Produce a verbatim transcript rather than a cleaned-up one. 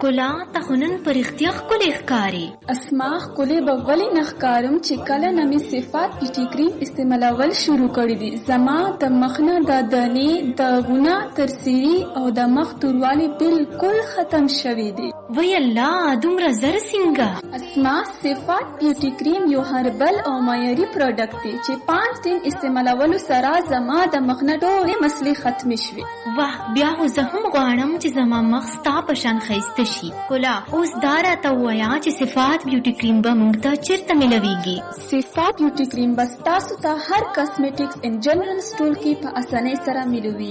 ښکلا ته خو نن په رښتیا ښکلې ښکارې. اسما ښکلې به ولې نه ښکارم چې کله نه مې صفات بیوټي کریم استعمالول شروع کړي دي. زما د مخ نه د دانې داغونه ترسیري او د مخ توروالی بالکل ختم شوي دي. وی الله دومره زر څنګه؟ اسما صفات بیوټي کریم یو هربل او معیاري پروډکټ دی چې پانچ دن استعمالولو سره زما د مخ نه ټولې مسلې ختمې شوې. واه بیا خو زه هم غواړم چې زما مخ ستا په شان ښایسته شي. ښکلا اوس دا راته ووایه چې صفات بیوټي کریم به موږ ته چیرته ملویږي؟ صفات بیوټي کریم به ستاسو ته هر کاسمیټکس ان جنرال سټور کې په اسانۍ سره ملوي.